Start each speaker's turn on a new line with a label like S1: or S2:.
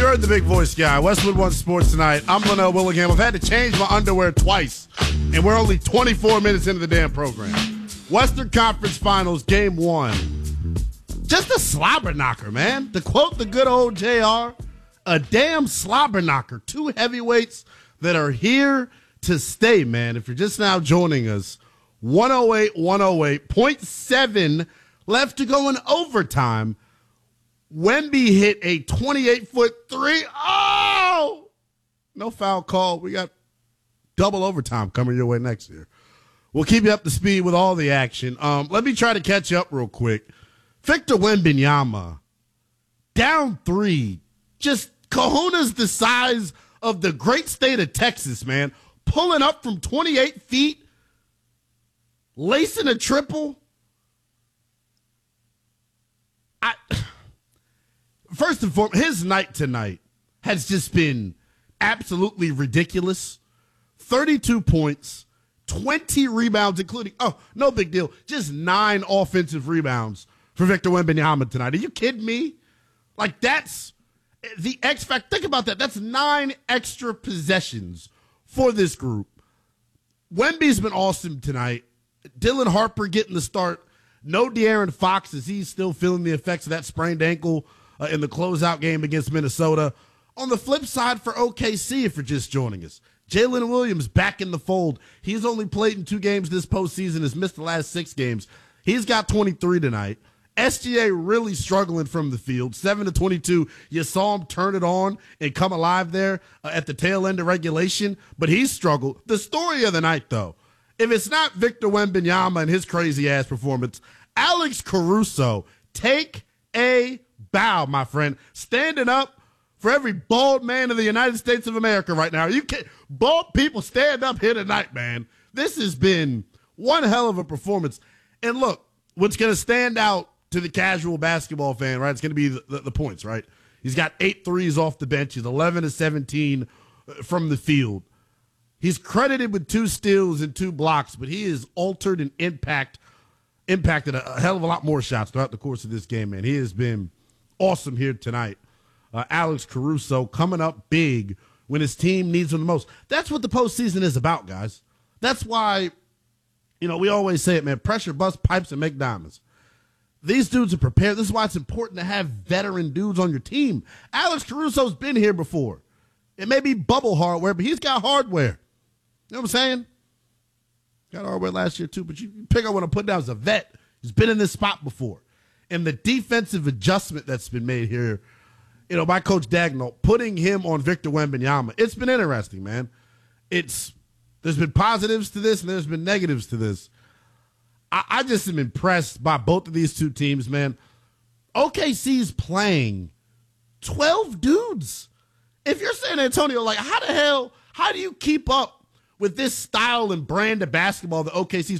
S1: You heard the big voice guy. Westwood One Sports tonight. I'm Linnell Willingham. I've had to change my underwear twice, and we're only 24 minutes into the damn program. Western Conference Finals, Game 1. Just a slobber knocker, man. To quote the good old JR, a damn slobber knocker. Two heavyweights that are here to stay, man. If you're just now joining us, 108, 0.7 left to go in overtime. Wemby hit a 28-foot three. Oh! No foul call. We got double overtime coming your way next year. We'll keep you up to speed with all the action. Let me try to catch up real quick. Victor Wembanyama, down 3. Just kahunas the size of the great state of Texas, man. Pulling up from 28 feet, lacing a triple. First and foremost, his night tonight has just been absolutely ridiculous. 32 points, 20 rebounds, including, no big deal, just 9 offensive rebounds for Victor Wembanyama tonight. Are you kidding me? Like, that's the X factor. Think about that. That's 9 extra possessions for this group. Wemby's been awesome tonight. Dylan Harper getting the start. No De'Aaron Fox as he's still feeling the effects of that sprained ankle in the closeout game against Minnesota. On the flip side for OKC, if you're just joining us, Jalen Williams back in the fold. He's only played in 2 games this postseason, has missed the last 6 games. He's got 23 tonight. SGA really struggling from the field. 7-22. You saw him turn it on and come alive there at the tail end of regulation, but he's struggled. The story of the night, though, if it's not Victor Wembanyama and his crazy-ass performance, Alex Caruso, take a bow, my friend. Standing up for every bald man in the United States of America right now. You can't, bald people stand up here tonight, man. This has been one hell of a performance. And look, what's going to stand out to the casual basketball fan, right? It's going to be the points, right? He's got 8 threes off the bench. He's 11-17 from the field. He's credited with 2 steals and 2 blocks, but he has altered and impacted a hell of a lot more shots throughout the course of this game, man. He has been awesome here tonight. Alex Caruso coming up big when his team needs him the most. That's what the postseason is about, guys. That's why, we always say it, man, pressure bust pipes and make diamonds. These dudes are prepared. This is why it's important to have veteran dudes on your team. Alex Caruso's been here before. It may be bubble hardware, but he's got hardware. You know what I'm saying? Got hardware last year, too, but you pick up what I'm putting down as a vet. He's been in this spot before. And the defensive adjustment that's been made here, by Coach Dagnall, putting him on Victor Wembanyama, it's been interesting, man. There's been positives to this and there's been negatives to this. I just am impressed by both of these 2 teams, man. OKC's playing 12 dudes. If you're San Antonio, how do you keep up with this style and brand of basketball that OKC's